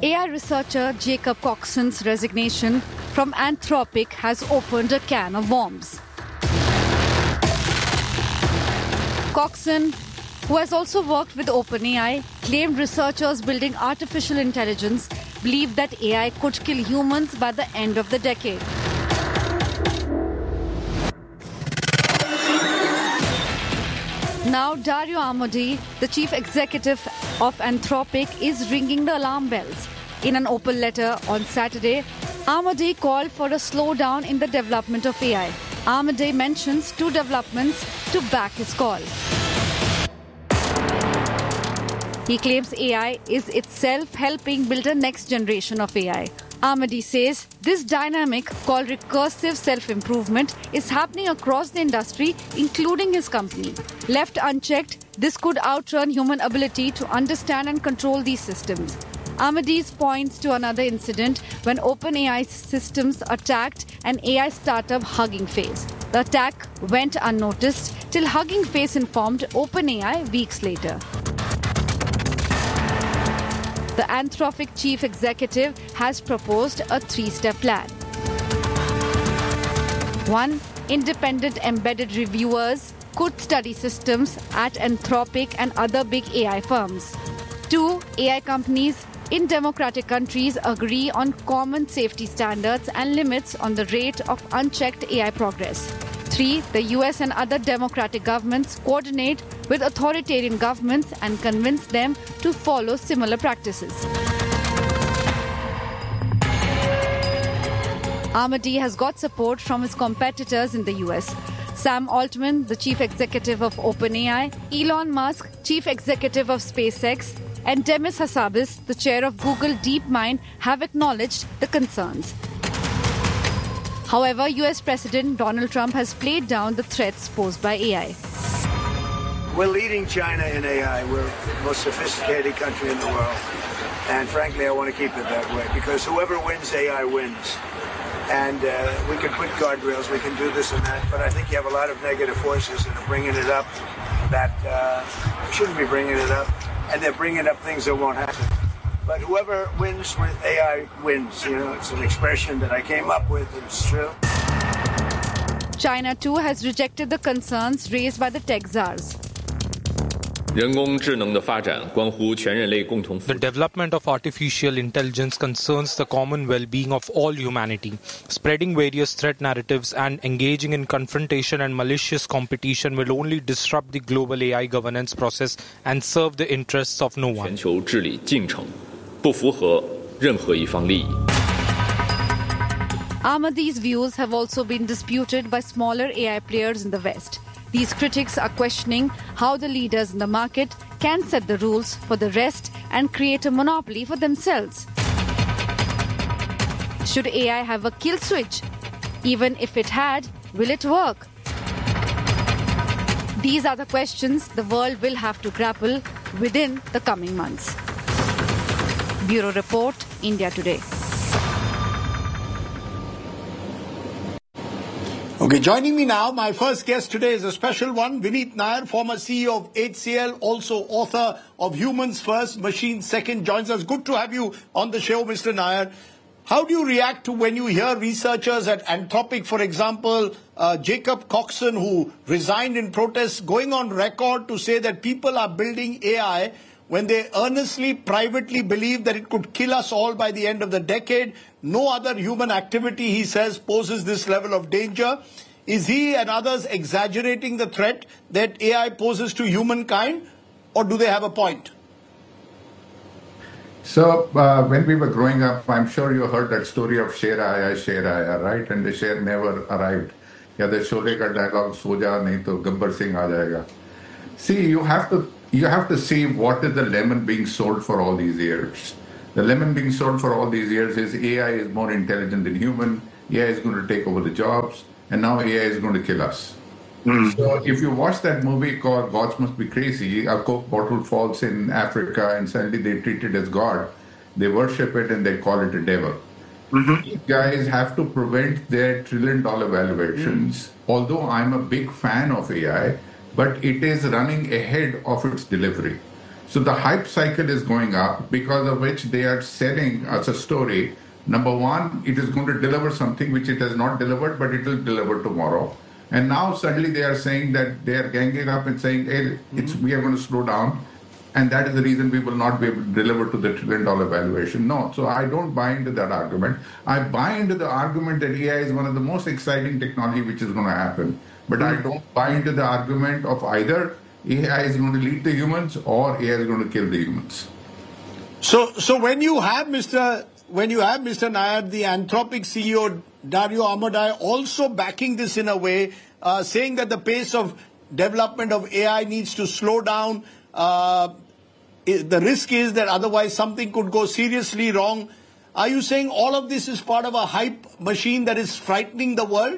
AI researcher Jacob Coxon's resignation from Anthropic has opened a can of worms. Coxon, who has also worked with OpenAI, claimed researchers building artificial intelligence believe that AI could kill humans by the end of the decade. Now, Dario Amodei, the chief executive of Anthropic, is ringing the alarm bells. In an open letter on Saturday, Amodei called for a slowdown in the development of AI. Amodei mentions two developments to back his call. He claims AI is itself helping build a next generation of AI. Amodei says this dynamic, called recursive self-improvement, is happening across the industry, including his company. Left unchecked, this could outrun human ability to understand and control these systems. Amodei points to another incident when OpenAI systems attacked an AI startup Hugging Face. The attack went unnoticed till Hugging Face informed OpenAI weeks later. The Anthropic chief executive has proposed a three-step plan. 1. Independent embedded reviewers could study systems at Anthropic and other big AI firms. 2. AI companies in democratic countries agree on common safety standards and limits on the rate of unchecked AI progress. 3. The US and other democratic governments coordinate with authoritarian governments and convince them to follow similar practices. Amodei has got support from his competitors in the US. Sam Altman, the chief executive of OpenAI, Elon Musk, chief executive of SpaceX, and Demis Hassabis, the chair of Google DeepMind, have acknowledged the concerns. However, US President Donald Trump has played down the threats posed by AI. We're leading China in AI. We're the most sophisticated country in the world. And frankly, I want to keep it that way because whoever wins AI wins. And we can put guardrails, we can do this and that, but I think you have a lot of negative forces that are bringing it up that shouldn't be bringing it up, and they're bringing up things that won't happen. But whoever wins with AI wins. You know, it's an expression that I came up with, and it's true. China, too, has rejected the concerns raised by the tech czars. The development of artificial intelligence concerns the common well-being of all humanity. Spreading various threat narratives and engaging in confrontation and malicious competition will only disrupt the global AI governance process and serve the interests of no one. Amodei's views have also been disputed by smaller AI players in the West. These critics are questioning how the leaders in the market can set the rules for the rest and create a monopoly for themselves. Should AI have a kill switch? Even if it had, will it work? These are the questions the world will have to grapple within the coming months. Bureau Report, India Today. Okay, joining me now, my first guest today is a special one, Vineet Nair, former CEO of HCL, also author of Humans First, Machines Second, joins us. Good to have you on the show, Mr. Nair. How do you react to when you hear researchers at Anthropic, for example, Jacob Coxon, who resigned in protest, going on record to say that people are building AI when they earnestly, privately believe that it could kill us all by the end of the decade? No other human activity, he says, poses this level of danger. Is he and others exaggerating the threat that AI poses to humankind, or do they have a point? So when we were growing up, I'm sure you heard that story of Sher Aaya, right? And the Sher never arrived. Yeah, the Sholay ka dialogue, Soja nahi to Gabbar Singh aa jayega. See, you have to see what is the lemon being sold for all these years. The lemon being sold for all these years is AI is more intelligent than human, AI is going to take over the jobs, and now AI is going to kill us. So if you watch that movie called Gods Must Be Crazy, a Coke bottle falls in Africa and suddenly they treat it as God. They worship it and they call it a devil. These guys have to prevent their trillion-dollar valuations. Although I'm a big fan of AI, but it is running ahead of its delivery. So the hype cycle is going up, because of which they are selling us a story. Number one, it is going to deliver something which it has not delivered, but it will deliver tomorrow. And now suddenly they are saying that they are ganging up and saying, hey, we are going to slow down. And that is the reason we will not be able to deliver to the $1 trillion valuation. No, so I don't buy into that argument. I buy into the argument that AI is one of the most exciting technology which is going to happen. But I don't buy into the argument of either AI is going to lead the humans or AI is going to kill the humans. So when you have Mr. Nair, the Anthropic CEO Dario Amodei, also backing this in a way, saying that the pace of development of AI needs to slow down. The risk is that otherwise something could go seriously wrong. Are you saying all of this is part of a hype machine that is frightening the world?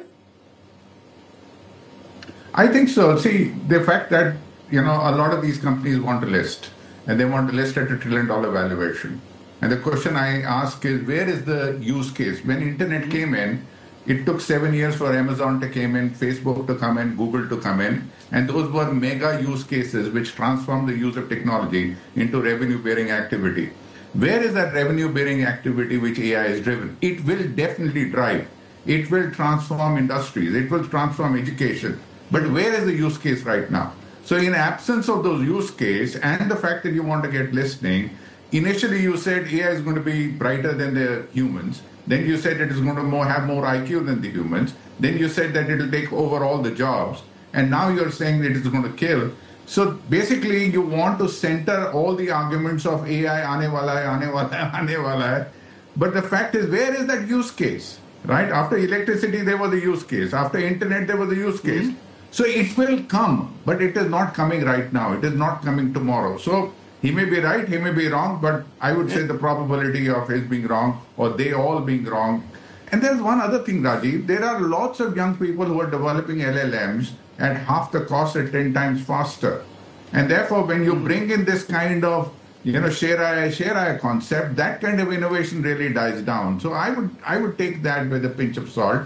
I think so. See, the fact that, a lot of these companies want to list, and they want to list at $1 trillion valuation. And the question I ask is, where is the use case? When internet came in, it took 7 years for Amazon to come in, Facebook to come in, Google to come in. And those were mega use cases which transformed the use of technology into revenue-bearing activity. Where is that revenue-bearing activity which AI is driven? It will definitely drive. It will transform industries. It will transform education. But where is the use case right now? So in absence of those use case and the fact that you want to get listening, initially you said AI is going to be brighter than the humans. Then you said it is going to have more IQ than the humans. Then you said that it will take over all the jobs. And now you're saying that it's going to kill. So basically, you want to center all the arguments of AI, aane wala hai. But the fact is, where is that use case? Right? After electricity, there was a use case. After internet, there was a use case. So it will come, but it is not coming right now. It is not coming tomorrow. So he may be right, he may be wrong, but I would say the probability of his being wrong or they all being wrong. And there's one other thing, Rajiv. There are lots of young people who are developing LLMs at half the cost at 10 times faster. And therefore, when you bring in this kind of, share AI concept, that kind of innovation really dies down. So I would take that with a pinch of salt.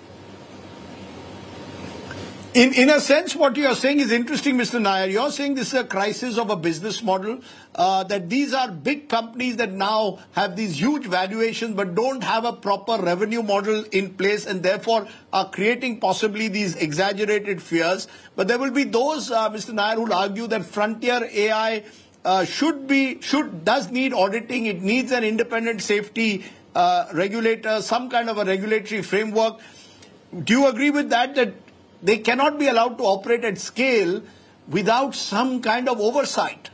In a sense, what you are saying is interesting, Mr. Nair. You're saying this is a crisis of a business model, that these are big companies that now have these huge valuations but don't have a proper revenue model in place and therefore are creating possibly these exaggerated fears. But there will be those, Mr. Nair, who will argue that frontier AI does need auditing. It needs an independent safety regulator, some kind of a regulatory framework. Do you agree with that they cannot be allowed to operate at scale without some kind of oversight?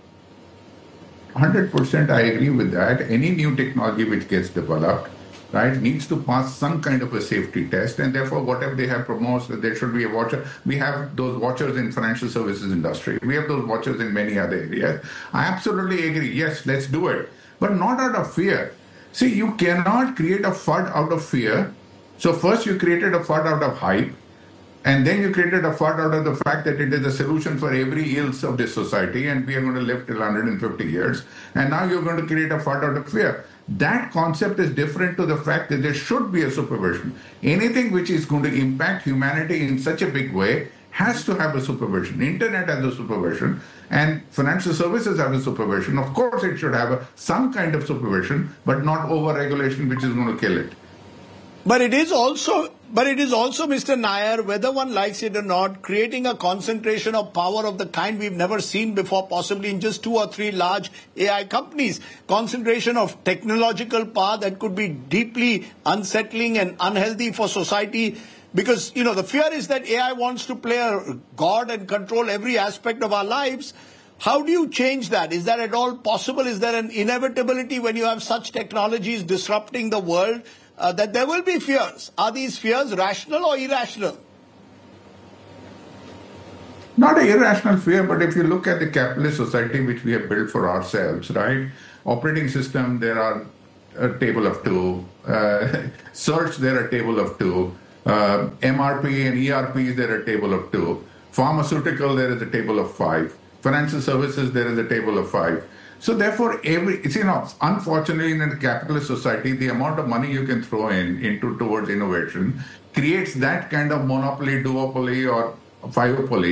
100% I agree with that. Any new technology which gets developed, right, needs to pass some kind of a safety test, and therefore whatever they have promoted, there should be a watcher. We have those watchers in financial services industry. We have those watchers in many other areas. I absolutely agree. Yes, let's do it, but not out of fear. See, you cannot create a FUD out of fear. So first you created a FUD out of hype. And then you created a FUD out of the fact that it is a solution for every ills of this society and we are going to live till 150 years. And now you're going to create a FUD out of fear. That concept is different to the fact that there should be a supervision. Anything which is going to impact humanity in such a big way has to have a supervision. Internet has a supervision and financial services have a supervision. Of course, it should have some kind of supervision, but not over-regulation which is going to kill it. But it is also, Mr. Nair, whether one likes it or not, creating a concentration of power of the kind we've never seen before, possibly in just 2 or 3 large AI companies. Concentration of technological power that could be deeply unsettling and unhealthy for society. Because, the fear is that AI wants to play a god and control every aspect of our lives. How do you change that? Is that at all possible? Is there an inevitability when you have such technologies disrupting the world? That there will be fears. Are these fears rational or irrational? Not an irrational fear, but if you look at the capitalist society which we have built for ourselves, right? Operating system, there are a table of 2. Search, there are a table of 2. MRP and ERPs, there are a table of 2. Pharmaceutical, there is a table of 5. Financial services, there is a table of 5. So therefore, unfortunately, in a capitalist society, the amount of money you can throw towards innovation creates that kind of monopoly, duopoly, or fiveopoly.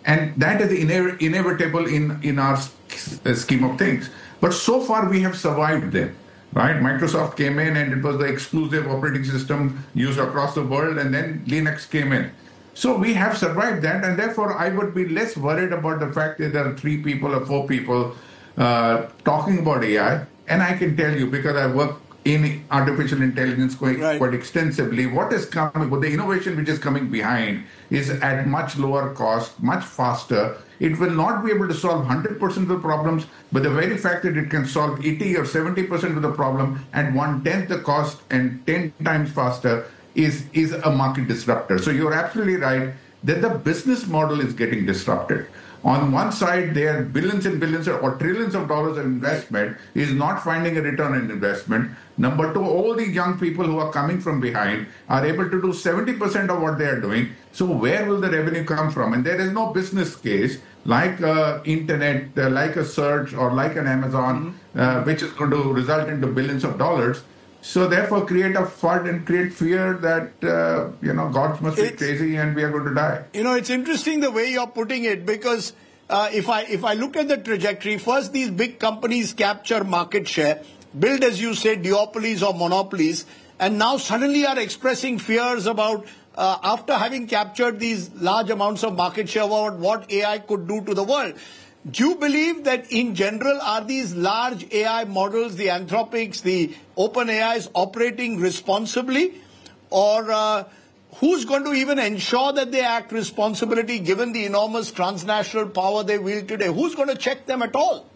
And that is inevitable in our scheme of things. But so far we have survived them, right? Microsoft came in and it was the exclusive operating system used across the world, and then Linux came in. So we have survived that, and therefore I would be less worried about the fact that there are 3 people or 4 people talking about AI. And I can tell you, because I work in artificial intelligence quite extensively, what is coming, the innovation which is coming behind is at much lower cost, much faster. It will not be able to solve 100% of the problems, but the very fact that it can solve 80 or 70% of the problem at 1/10 the cost and 10 times faster is a market disruptor. So you're absolutely right that the business model is getting disrupted. On one side, there are billions and billions or trillions of dollars of investment is not finding a return on investment. Number 2, all the young people who are coming from behind are able to do 70% of what they are doing. So where will the revenue come from? And there is no business case like internet, like a search or like an Amazon, which is going to result into billions of dollars. So therefore, create a FUD and create fear that, gods must be crazy and we are going to die. It's interesting the way you're putting it, because if I look at the trajectory, first these big companies capture market share, build, as you say, duopolies or monopolies, and now suddenly are expressing fears about, after having captured these large amounts of market share, about what AI could do to the world. Do you believe that in general are these large AI models, the Anthropics, the OpenAIs, operating responsibly? Or who's going to even ensure that they act responsibly given the enormous transnational power they wield today? Who's going to check them at all?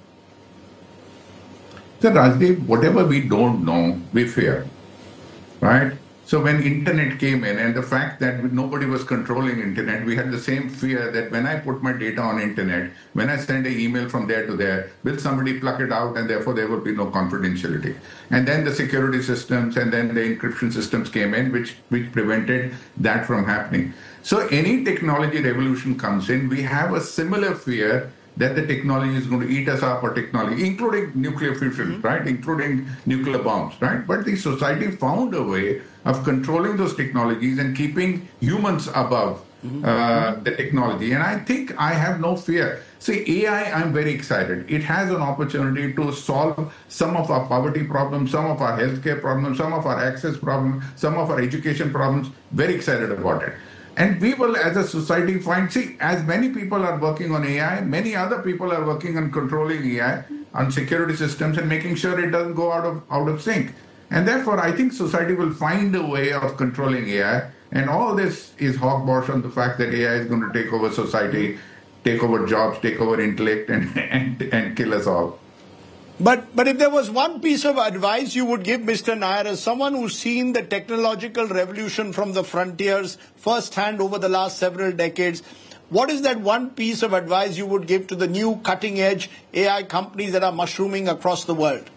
So Rajdeep, whatever we don't know, we fear, right? So when internet came in, and the fact that nobody was controlling internet, we had the same fear that when I put my data on internet, when I send an email from there to there, will somebody pluck it out, and therefore there would be no confidentiality. And then the security systems and then the encryption systems came in, which prevented that from happening. So any technology revolution comes in, we have a similar fear that the technology is going to eat us up, or technology, including nuclear fusion, right? Including nuclear bombs, right? But the society found a way of controlling those technologies and keeping humans above the technology. And I think I have no fear. See, AI, I'm very excited. It has an opportunity to solve some of our poverty problems, some of our healthcare problems, some of our access problems, some of our education problems. Very excited about it. And we will, as a society, as many people are working on AI, many other people are working on controlling AI, on security systems, and making sure it doesn't go out of sync. And therefore, I think society will find a way of controlling AI. And all this is hogwash on the fact that AI is going to take over society, take over jobs, take over intellect, and kill us all. But if there was one piece of advice you would give Mr. Nair, as someone who's seen the technological revolution from the frontiers firsthand over the last several decades, what is that one piece of advice you would give to the new cutting-edge AI companies that are mushrooming across the world?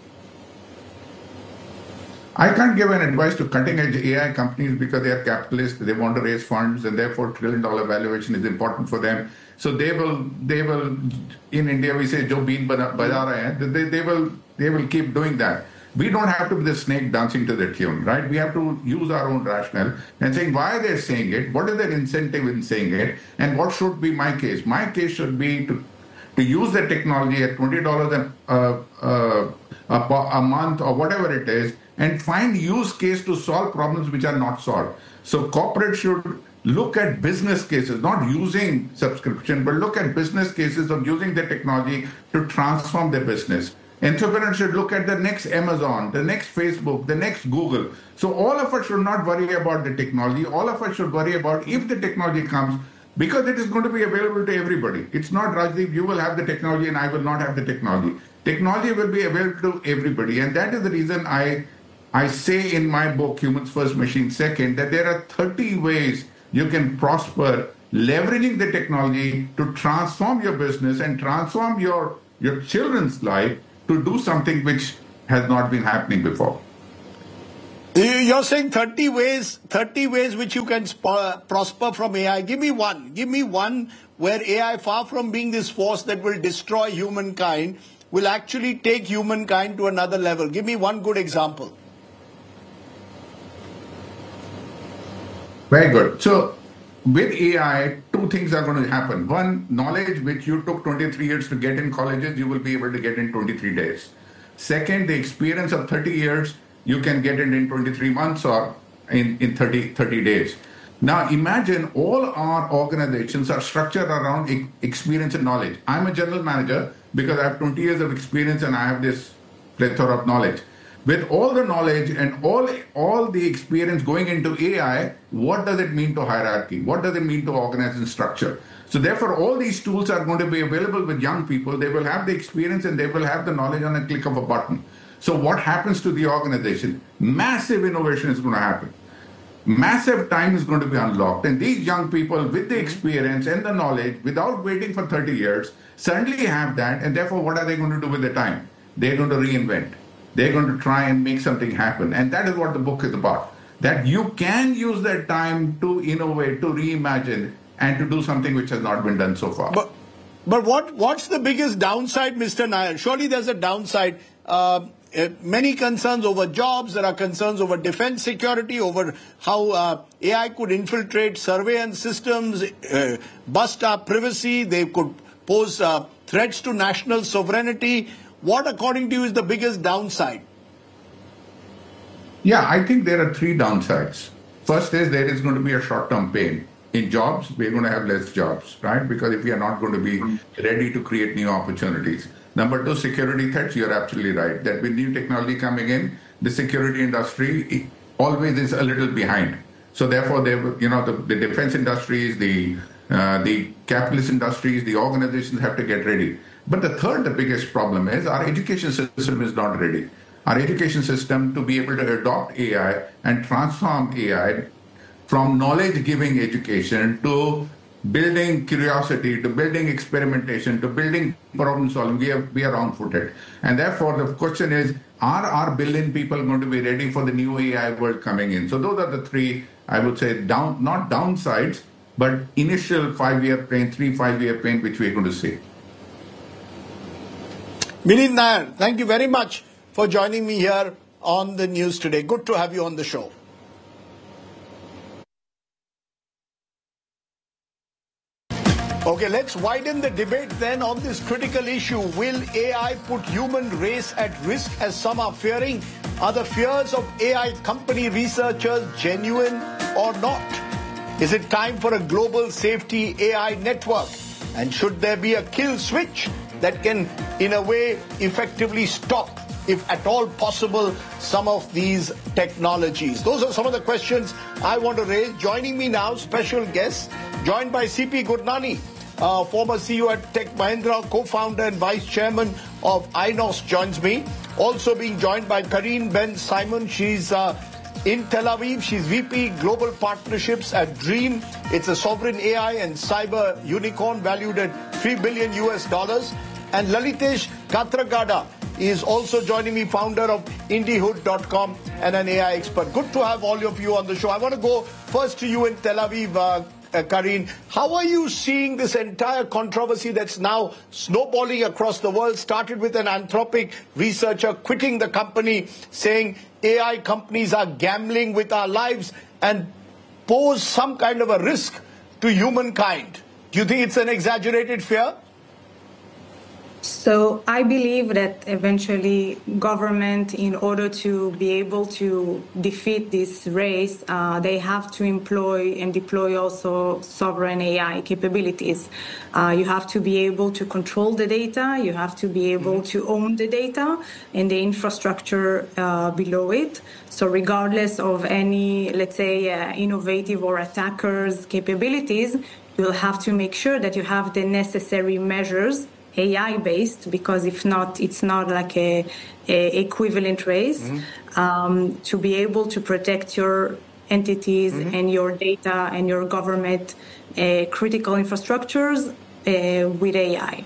I can't give an advice to cutting-edge AI companies because they are capitalists. They want to raise funds, and therefore trillion-dollar valuation is important for them. So they will. In India we say "Jo been baja rahe hain." They will keep doing that. We don't have to be the snake dancing to the tune, right? We have to use our own rationale and saying why they're saying it, what is their incentive in saying it, and what should be my case. My case should be to use the technology at $20 a month or whatever it is, and find use case to solve problems which are not solved. So corporate should look at business cases, not using subscription, but look at business cases of using the technology to transform their business. Entrepreneurs should look at the next Amazon, the next Facebook, the next Google. So all of us should not worry about the technology. All of us should worry about if the technology comes, because it is going to be available to everybody. It's not, Rajdeep, you will have the technology and I will not have the technology. Technology will be available to everybody. And that is the reason I say in my book, Humans First, Machines Second, that there are 30 ways you can prosper leveraging the technology to transform your business and transform your children's life to do something which has not been happening before. You're saying 30 ways which you can prosper from AI. Give me one where AI, far from being this force that will destroy humankind, will actually take humankind to another level. Give me one good example. Very good. So with AI, two things are going to happen. One, knowledge which you took 23 years to get in colleges, you will be able to get in 23 days. Second, the experience of 30 years, you can get it in 23 months or in 30 days. Now imagine all our organizations are structured around experience and knowledge. I'm a general manager because I have 20 years of experience and I have this plethora of knowledge. With all the knowledge and all the experience going into AI, what does it mean to hierarchy? What does it mean to organization structure? So therefore, all these tools are going to be available with young people. They will have the experience and they will have the knowledge on a click of a button. So what happens to the organization? Massive innovation is going to happen. Massive time is going to be unlocked. And these young people with the experience and the knowledge, without waiting for 30 years, suddenly have that. And therefore, what are they going to do with the time? They're going to reinvent. They're going to try and make something happen. And that is what the book is about. That you can use that time to innovate, to reimagine, and to do something which has not been done so far. But what's the biggest downside, Mr. Nair? Surely there's a downside. Many concerns over jobs. There are concerns over defense security, over how AI could infiltrate surveillance systems, bust our privacy. They could pose threats to national sovereignty. What, according to you, is the biggest downside? Yeah, I think there are three downsides. First is there is going to be a short-term pain. In jobs, we're going to have less jobs, right? Because if we are not going to be ready to create new opportunities. Number two, security threats. You're absolutely right that with new technology coming in, the security industry always is a little behind. So therefore, the defense industries, the capitalist industries, the organizations have to get ready. But the third, the biggest problem is our education system is not ready. Our education system to be able to adopt AI and transform AI from knowledge-giving education to building curiosity, to building experimentation, to building problem-solving, we are wrong-footed. And therefore, the question is, are our billion people going to be ready for the new AI world coming in? So those are the three, I would say, not downsides, but initial 5-year pain, 5-year pain, which we're going to see. Vineet Nair, thank you very much for joining me here on the news today. Good to have you on the show. Okay, let's widen the debate then on this critical issue. Will AI put human race at risk, as some are fearing? Are the fears of AI company researchers genuine or not? Is it time for a global safety AI network? And should there be a kill switch that can, in a way, effectively stop, if at all possible, some of these technologies? Those are some of the questions I want to raise. Joining me now, special guests, joined by C.P. Gurnani, former CEO at Tech Mahindra, co-founder and vice chairman of INOS, joins me. Also being joined by Karine Ben-Simon. She's in Tel Aviv. She's VP Global Partnerships at Dream. It's a sovereign AI and cyber unicorn valued at $3 billion. And Lalitesh Katragada is also joining me, founder of IndieHood.com and an AI expert. Good to have all of you on the show. I want to go first to you in Tel Aviv, Karine. How are you seeing this entire controversy that's now snowballing across the world? Started with an Anthropic researcher quitting the company, saying AI companies are gambling with our lives and pose some kind of a risk to humankind. Do you think it's an exaggerated fear? So I believe that eventually government, in order to be able to defeat this race, they have to employ and deploy also sovereign AI capabilities. You have to be able to control the data. You have to be able to own the data and the infrastructure below it. So regardless of any, let's say, innovative or attackers' capabilities, you'll have to make sure that you have the necessary measures, AI-based, because if not, it's not like a equivalent race, to be able to protect your entities and your data and your government critical infrastructures with AI.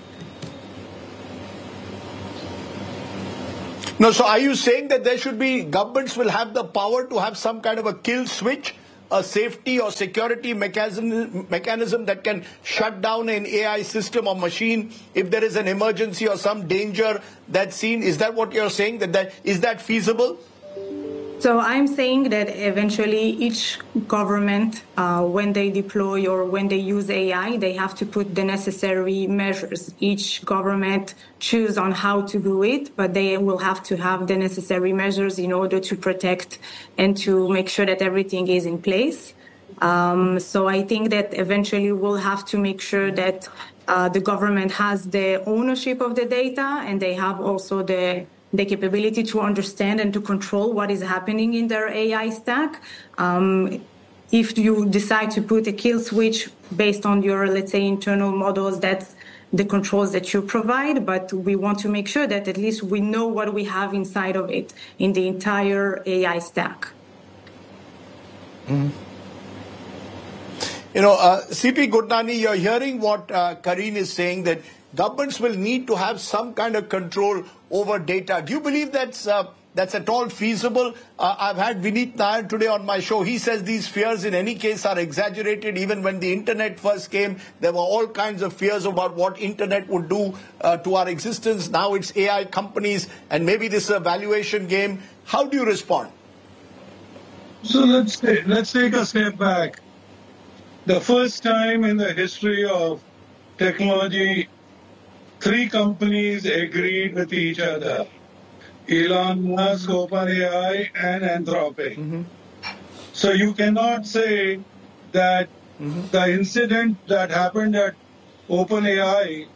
No, so are you saying that there should be, governments will have the power to have some kind of a kill switch, a safety or security mechanism that can shut down an AI system or machine if there is an emergency or some danger that's seen? Is that what you're saying? Is that feasible? So I'm saying that eventually each government, when they deploy or when they use AI, they have to put the necessary measures. Each government choose on how to do it, but they will have to have the necessary measures in order to protect and to make sure that everything is in place. So I think that eventually we'll have to make sure that the government has the ownership of the data, and they have also the capability to understand and to control what is happening in their AI stack. If you decide to put a kill switch based on your, let's say, internal models, that's the controls that you provide, but we want to make sure that at least we know what we have inside of it in the entire AI stack. Mm-hmm. CP Gurnani, you're hearing what Karine is saying, that governments will need to have some kind of control over data. Do you believe that's at all feasible? I've had Vineet Nair today on my show. He says these fears in any case are exaggerated. Even when the internet first came, there were all kinds of fears about what internet would do to our existence. Now it's AI companies, and maybe this is a valuation game. How do you respond? So let's take a step back. The first time in the history of technology, 3 companies agreed with each other: Elon Musk, OpenAI, and Anthropic. Mm-hmm. So you cannot say that the incident that happened at OpenAI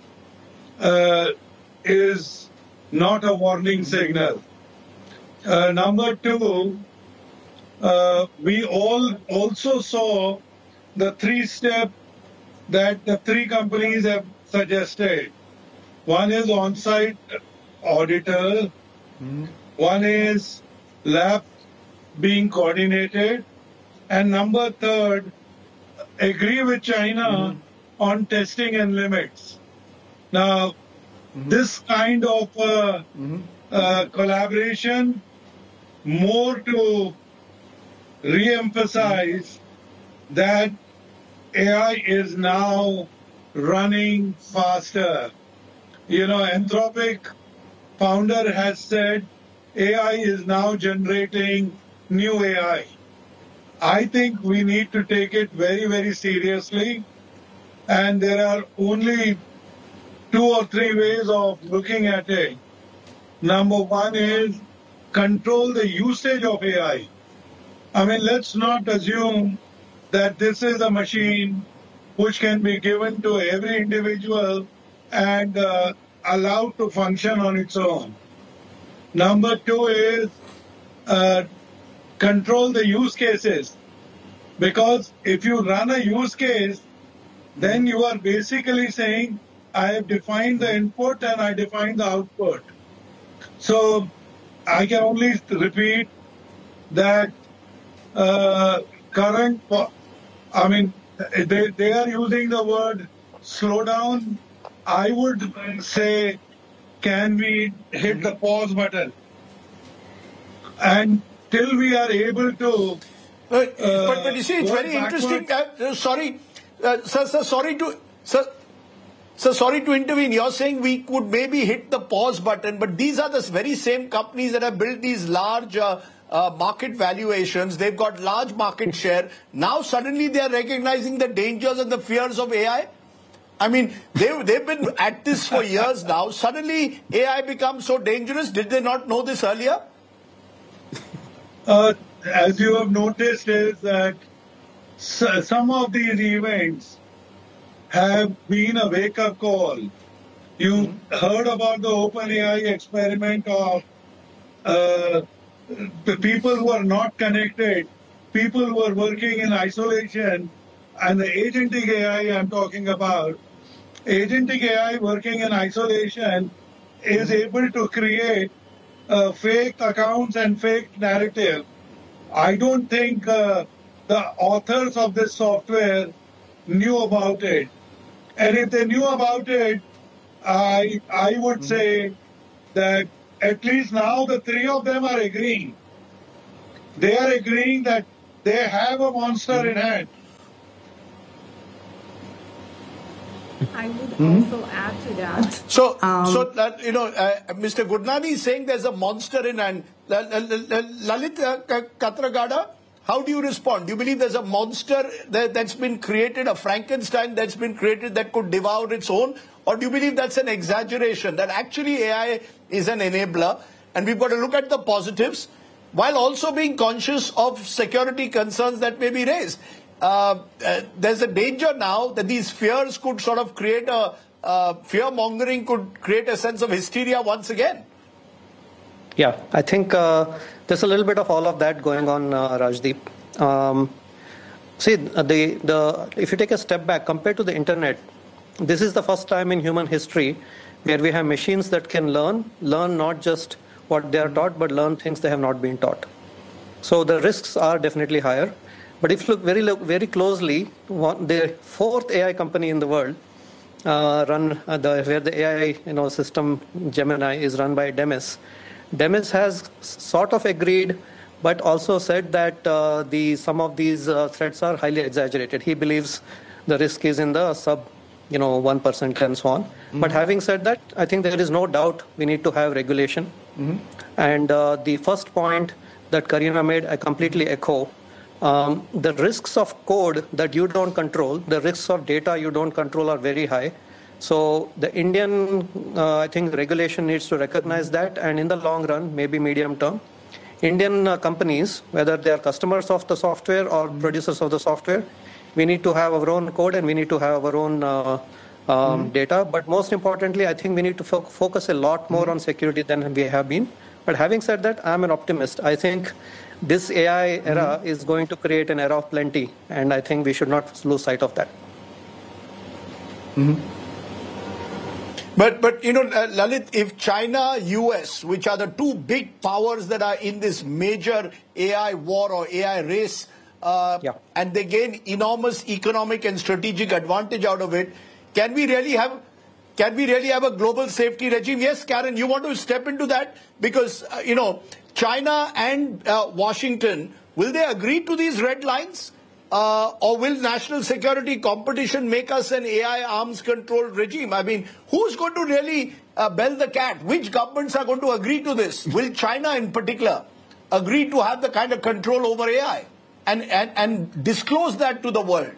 is not a warning signal. Number 2, we all also saw the 3-step that the 3 companies have suggested. One is on-site auditor, one is lab being coordinated, and number 3, agree with China on testing and limits. Now, this kind of collaboration, more to re-emphasize that AI is now running faster. Anthropic founder has said AI is now generating new AI. I think we need to take it very, very seriously. And there are only 2 or 3 ways of looking at it. Number 1 is control the usage of AI. I mean, let's not assume that this is a machine which can be given to every individual and allowed to function on its own. Number 2 is control the use cases. Because if you run a use case, then you are basically saying, I have defined the input and I define the output. So I can only repeat that current, I mean, they are using the word slowdown. I would say, can we hit the pause button? And till we are able to... but you see, it's very interesting. Sorry to intervene. You're saying we could maybe hit the pause button, but these are the very same companies that have built these large market valuations. They've got large market share. Now suddenly they are recognizing the dangers and the fears of AI. I mean, they've been at this for years now. Suddenly AI becomes so dangerous. Did they not know this earlier? As you have noticed, is that some of these events have been a wake-up call. You heard about the OpenAI experiment of the people who are not connected, people who are working in isolation, and the agentic AI I'm talking about. Agentic AI working in isolation is able to create fake accounts and fake narrative. I don't think the authors of this software knew about it. And if they knew about it, I would say that at least now the 3 of them are agreeing. They are agreeing that they have a monster in hand. I would also add to that. So that, Mr. Gurnani is saying there's a monster in hand. Lalit Katragada, how do you respond? Do you believe there's a monster that's been created, a Frankenstein that's been created that could devour its own? Or do you believe that's an exaggeration, that actually AI is an enabler and we've got to look at the positives while also being conscious of security concerns that may be raised? There's a danger now that these fears could sort of create fear-mongering could create a sense of hysteria once again. Yeah, I think there's a little bit of all of that going on, Rajdeep. See, if you take a step back, compared to the internet, this is the first time in human history where we have machines that can learn not just what they are taught, but learn things they have not been taught. So the risks are definitely higher. But if you look very closely, the fourth AI company in the world, where the AI system Gemini is run by Demis. Demis has sort of agreed, but also said that some of these threats are highly exaggerated. He believes the risk is in the sub 1% and so on. Mm-hmm. But having said that, I think there is no doubt we need to have regulation. Mm-hmm. And the first point that Karina made, I completely echo. The risks of code that you don't control, the risks of data you don't control are very high. So the Indian, I think, regulation needs to recognize that, and in the long run, maybe medium term, Indian companies, whether they are customers of the software or producers of the software, we need to have our own code and we need to have our own data. But most importantly, I think we need to focus a lot more on security than we have been. But having said that, I'm an optimist. I think this AI era is going to create an era of plenty, and I think we should not lose sight of that. Mm-hmm. But Lalit, if China, US, which are the two big powers that are in this major AI war or AI race, and they gain enormous economic and strategic advantage out of it, can we really have a global safety regime? Yes, Karen, you want to step into that? Because, China and Washington, will they agree to these red lines? Or will national security competition make us an AI arms control regime? I mean, who's going to really bell the cat? Which governments are going to agree to this? Will China in particular agree to have the kind of control over AI and disclose that to the world?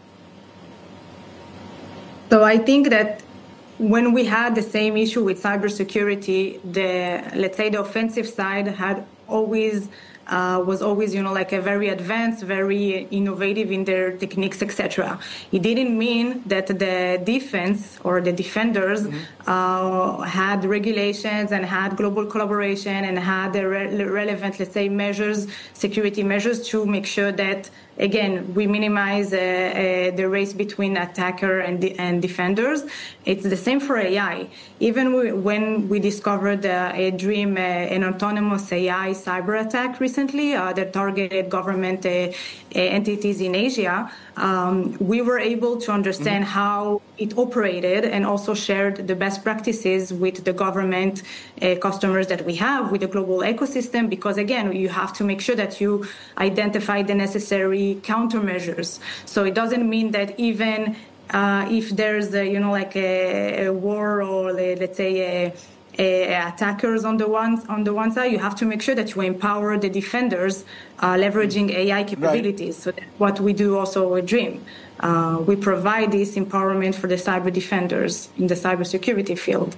So I think that when we had the same issue with cybersecurity, the offensive side had always was always, like a very advanced, very innovative in their techniques, etc. It didn't mean that the defense or the defenders had regulations and had global collaboration and had the relevant, let's say, measures, security measures to make sure that, again, we minimize the race between attacker and defenders. It's the same for AI. Even when we discovered a DREAM, an autonomous AI cyber attack recently that targeted government entities in Asia, we were able to understand how it operated and also shared the best practices with the government customers that we have, with the global ecosystem, because, again, you have to make sure that you identify the necessary countermeasures. So it doesn't mean that even if there's a war or let's say attackers on the one side, you have to make sure that you empower the defenders leveraging AI capabilities. Right. So that's what we do also at DREAM. We provide this empowerment for the cyber defenders in the cybersecurity field.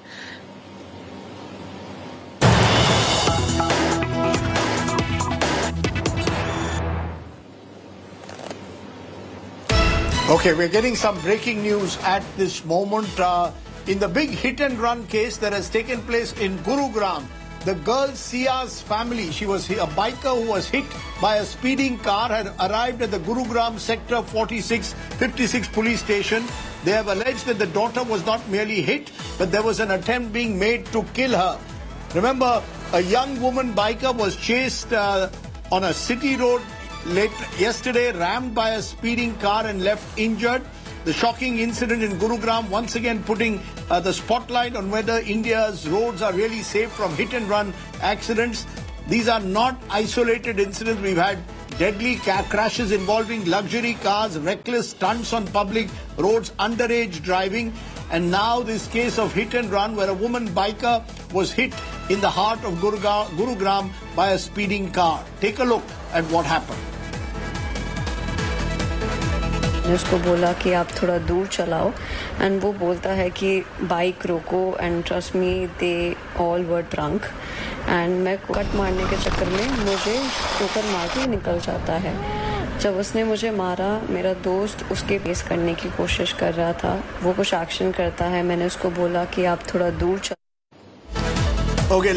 Okay, we're getting some breaking news at this moment. In the big hit-and-run case that has taken place in Gurugram, the girl Sia's family, she was a biker who was hit by a speeding car, had arrived at the Gurugram Sector 56 police station. They have alleged that the daughter was not merely hit, but there was an attempt being made to kill her. Remember, a young woman biker was chased on a city road yesterday, rammed by a speeding car and left injured. The shocking incident in Gurugram once again putting the spotlight on whether India's roads are really safe from hit-and-run accidents. These are not isolated incidents. We've had deadly crashes involving luxury cars, reckless stunts on public roads, underage driving, and now this case of hit-and-run where a woman biker was hit in the heart of Gurugram by a speeding car. Take a look at what happened. मैंने उसको बोला कि आप थोड़ा दूर चलाओ and वो बोलता है कि बाइक रोको and trust me they all were drunk and मैं कट मारने के चक्कर में मुझे ठोकर मार के निकल जाता है. जब उसने मुझे मारा मेरा दोस्त उसके पेस करने की कोशिश कर रहा था. वो कुछ एक्शन करता है. मैंने उसको बोला कि आप थोड़ा दूर चलो. Okay,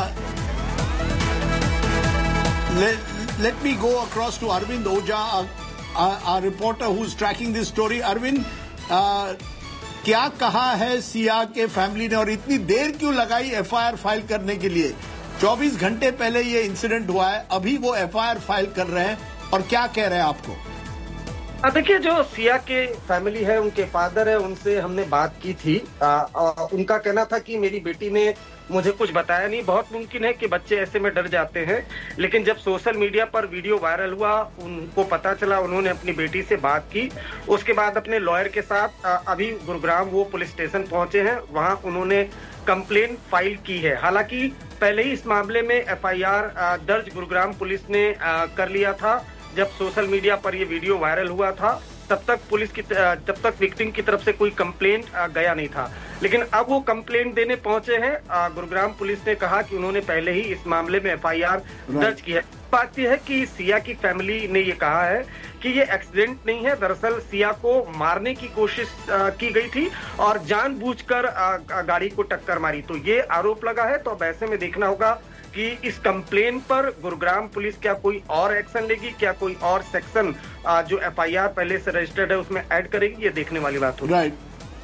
let me go across to Arvind Oja, our reporter who's tracking this story. Arvind, क्या कहा है सिया के फैमिली ने और इतनी देर क्यों लगाई एफआईआर फाइल करने के लिए? 24 घंटे पहले ये इंसिडेंट हुआ है, अभी वो एफआईआर फाइल कर रहे हैं और क्या कह रहे हैं आपको? देखिए, जो सिया के फैमिली है, उनके फादर है, उनसे हमने बात की थी. उनका कहना था कि मेरी बेटी ने मुझे कुछ बताया नहीं. बहुत मुमकिन है कि बच्चे ऐसे में डर जाते हैं, लेकिन जब सोशल मीडिया पर वीडियो वायरल हुआ, उनको पता चला, उन्होंने अपनी बेटी से बात की. उसके बाद अपने लॉयर के साथ अभी गुरुग्राम वो पुलिस स्टेशन पहुंचे हैं. वहां उन्होंने कंप्लेन फाइल की है. हालांकि पहले ही इस मामले में एफआईआर दर्ज गुरुग्राम पुलिस ने कर लिया था. जब सोशल मीडिया पर ये वीडियो वायरल हुआ था, तब तक विक्टिम की तरफ से कोई कंप्लेंट गया नहीं था. लेकिन अब वो कंप्लेंट देने पहुंचे हैं. गुरुग्राम पुलिस ने कहा कि उन्होंने पहले ही इस मामले में एफआईआर दर्ज की है. बात यह है कि सिया की फैमिली ने ये कहा है कि ये एक्सीडेंट नहीं है. दरअसल सिया को मारने की कोशिश की गई थी और जानबूझकर गाड़ी को टक्कर मारी. तो ये आरोप लगा है. तो अब ऐसे में देखना होगा कि इस कंप्लेन पर गुरुग्राम पुलिस क्या कोई और एक्शन लेगी, क्या कोई और सेक्शन जो एफआईआर पहले से रजिस्टर्ड है उसमें ऐड करेगी. ये देखने वाली बात होगी. Right.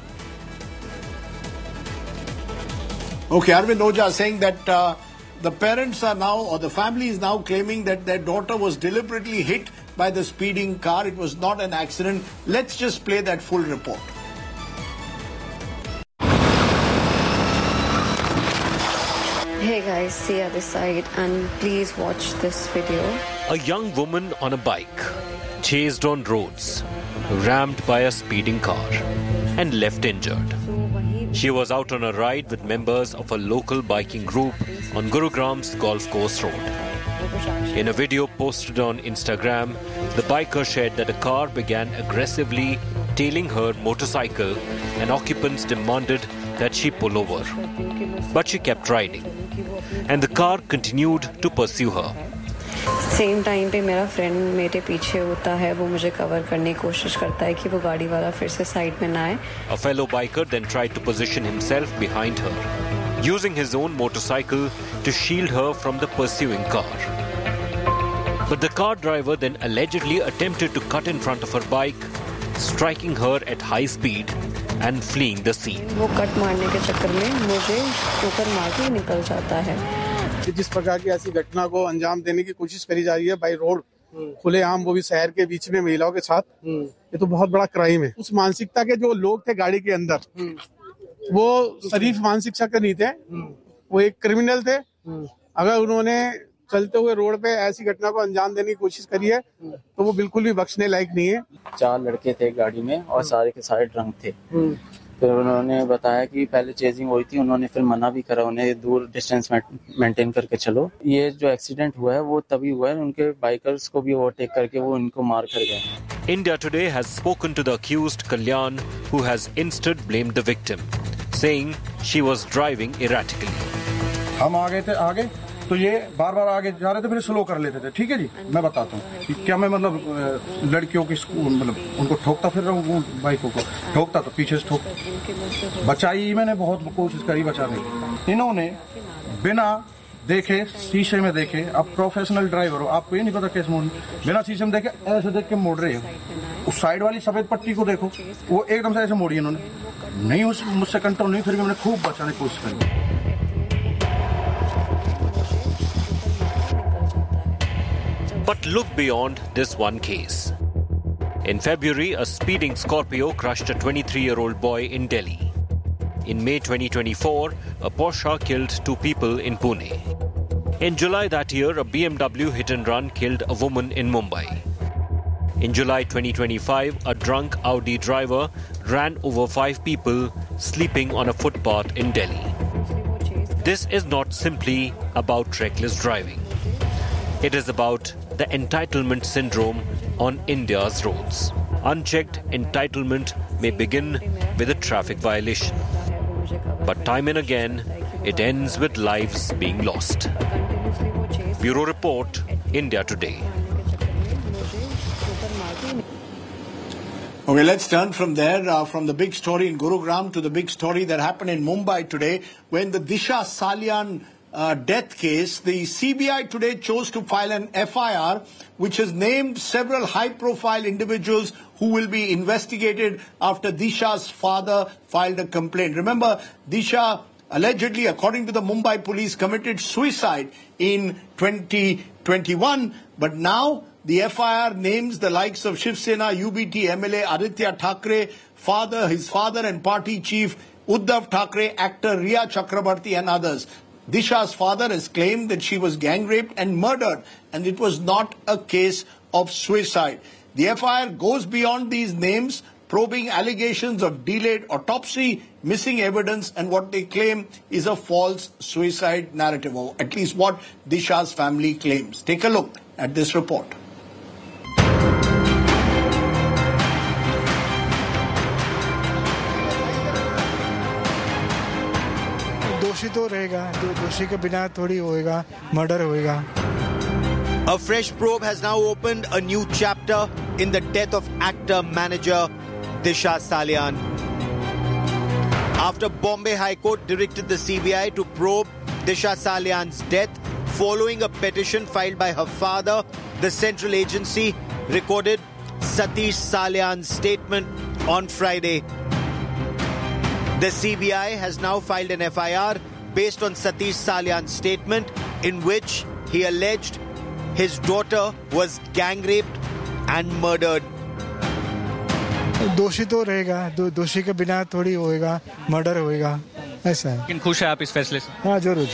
Okay, Arvind Oja saying that the parents are now, or the family is now claiming that their daughter was deliberately hit by the speeding car. It was not an accident. Let's just play that full report. Hey guys, Sia this side and please watch this video. A young woman on a bike, chased on roads, rammed by a speeding car and left injured. She was out on a ride with members of a local biking group on Gurugram's Golf Course Road. In a video posted on Instagram, the biker shared that a car began aggressively tailing her motorcycle and occupants demanded that she pull over. But she kept riding and the car continued to pursue her. Same time पे मेरा friend मेरे पीछे होता है. वो मुझे cover करने की कोशिश करता है कि वो गाड़ी वाला फिर से साइड में ना आए. A fellow biker then tried to position himself behind her, using his own motorcycle to shield her from the pursuing car. But the car driver then allegedly attempted to cut in front of her bike, striking her at high speed and fleeing the scene. वो cut मारने के चक्कर में मुझे ठोकर मार के निकल जाता है. जिस प्रकार की ऐसी घटना को अंजाम देने की कोशिश करी जा रही है बाई रोड, खुलेआम, वो भी शहर के बीच में महिलाओं के साथ, ये तो बहुत बड़ा क्राइम है. उस मानसिकता के जो लोग थे गाड़ी के अंदर, वो शरीफ मानसिकता के नहीं थे, वो एक क्रिमिनल थे. अगर उन्होंने चलते हुए रोड पे ऐसी घटना को अंजाम देने की कोशिश करी है तो वो बिल्कुल भी बख्शने लायक नहीं है. 4 लड़के थे गाड़ी में और सारे के सारे ड्रंक थे. फिर उन्होंने बताया कि पहले चेजिंग हुई थी, उन्होंने फिर मना भी करा उन्हें दूर डिस्टेंस मेंटेन करके चलो. ये जो एक्सीडेंट हुआ है वो तभी हुआ है, उनके बाइकर्स को भी ओवरटेक करके वो इनको मार कर गए. India Today has spoken to the accused Kalyan, who has instead blamed the victim, saying she was driving erratically. हम आगे तो ये बार आगे जा रहे थे, फिर स्लो कर लेते थे. ठीक है जी, मैं बताता हूँ कि क्या मैं मतलब लड़कियों की मतलब उनको ठोकता फिर रहा हूँ, बाइकों को ठोकता तो पीछे से ठोक बचाई. मैंने बहुत कोशिश करी बचाने की. इन्होंने बिना देखे, शीशे में देखे, आप प्रोफेशनल ड्राइवर हो, आपको ये नहीं पता कैसे मोड़, बिना शीशे में देखे ऐसे देख के मोड़ रहे हो. उस साइड वाली सफेद पट्टी को देखो, वो एकदम से ऐसे मोड़ी इन्होंने. नहीं, मुझसे कंट्रोल नहीं, फिर भी मैंने खूब बचाने की कोशिश करी. But look beyond this one case. In February, a speeding Scorpio crushed a 23-year-old boy in Delhi. In May 2024, a Porsche killed 2 people in Pune. In July that year, a BMW hit and run killed a woman in Mumbai. In July 2025, a drunk Audi driver ran over 5 people sleeping on a footpath in Delhi. This is not simply about reckless driving. It is about the entitlement syndrome on India's roads. Unchecked entitlement may begin with a traffic violation, but time and again, it ends with lives being lost. Bureau Report, India Today. Okay, let's turn from there, from the big story in Gurugram to the big story that happened in Mumbai today when the Disha Salian death case, the CBI today chose to file an FIR which has named several high-profile individuals who will be investigated after Disha's father filed a complaint. Remember, Disha allegedly, according to the Mumbai police, committed suicide in 2021, but now the FIR names the likes of Shiv Sena UBT MLA Aditya Thackeray, his father and party chief Uddhav Thackeray, actor Riya Chakrabarti and others. Disha's father has claimed that she was gang raped and murdered, and it was not a case of suicide. The FIR goes beyond these names, probing allegations of delayed autopsy, missing evidence, and what they claim is a false suicide narrative, or at least what Disha's family claims. Take a look at this report. दोषी तो रहेगा, दोषी के बिना थोड़ी होएगा, murder होएगा. A fresh probe has now opened a new chapter in the death of actor-manager Disha Salian. After Bombay High Court directed the CBI to probe Disha Salian's death following a petition filed by her father, the central agency recorded Satish Salian's statement on Friday. The CBI has now filed an FIR based on Satish Salian's statement in which he alleged his daughter was gang raped and murdered. दोषी तो रहेगा, दोषी के बिना थोड़ी होएगा, murder होएगा, ऐसा है. लेकिन खुश है आप इस फैसले से? हाँ, जरूर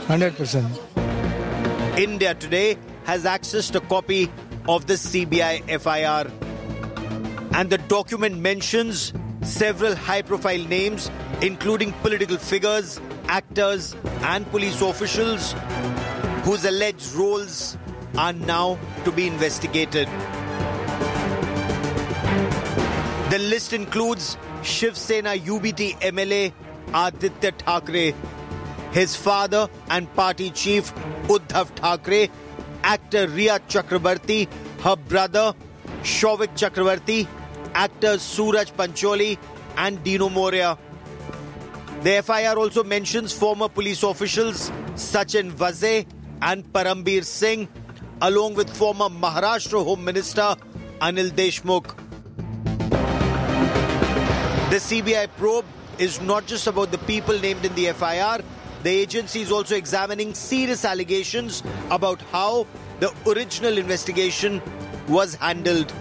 100%. India Today has accessed a copy of the CBI FIR, and the document mentions several high-profile names, including political figures, actors, and police officials whose alleged roles are now to be investigated. The list includes Shiv Sena UBT MLA Aditya Thackeray, his father and party chief Uddhav Thackeray, actor Riya Chakrabarti, her brother Shouvik Chakrabarti, actors Suraj Pancholi and Dino Moria. The FIR also mentions former police officials Sachin Vaze and Parambir Singh, along with former Maharashtra Home Minister Anil Deshmukh. The CBI probe is not just about the people named in the FIR. The agency is also examining serious allegations about how the original investigation was handled.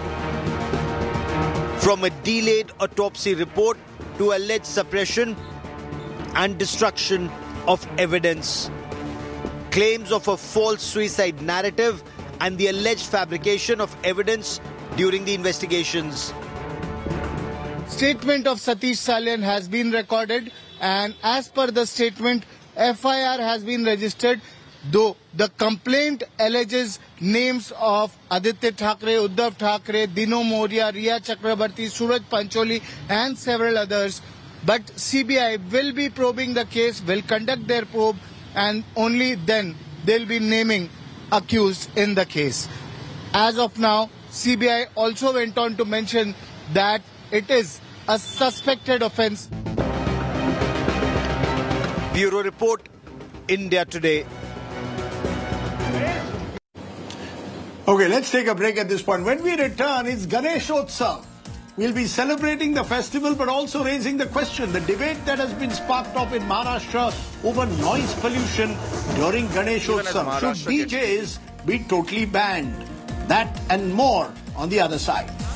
From a delayed autopsy report to alleged suppression and destruction of evidence, claims of a false suicide narrative, and the alleged fabrication of evidence during the investigations. Statement of Satish Salian has been recorded, and as per the statement, FIR has been registered, though the complaint alleges names of Aditya Thackeray, Uddhav Thackeray, Dino Moria, Riya Chakrabarti, Suraj Pancholi and several others. But CBI will be probing the case, will conduct their probe, and only then they'll be naming accused in the case. As of now, CBI also went on to mention that it is a suspected offence. Bureau Report, India Today. Okay, let's take a break at this point. When we return, it's Ganeshotsav. We'll be celebrating the festival but also raising the question, the debate that has been sparked up in Maharashtra over noise pollution during Ganeshotsav. Should DJs be totally banned? That and more on the other side.